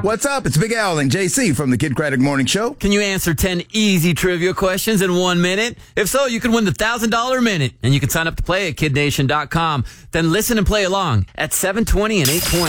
What's up? It's Big Al and JC from the Kid Craddock Morning Show. Can you answer 10 easy trivia questions in 1 minute? If so, you can win the $1,000 minute. And you can sign up to play at kidnation.com. Then listen and play along at 7:20 and 8:20.